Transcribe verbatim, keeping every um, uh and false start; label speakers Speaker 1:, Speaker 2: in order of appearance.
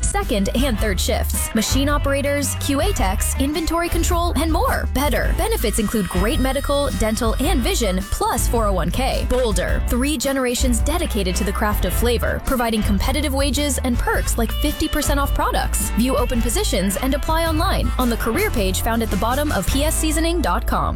Speaker 1: second and third shifts, machine operators, Q A techs, inventory control, and more. Better. Benefits include great medical, dental, and vision, plus four oh one k. Bolder. Three generations dedicated to the craft of flavor, providing competitive wages and perks like fifty percent off products. View open positions and apply online on the career page found at the bottom of p s seasoning dot com.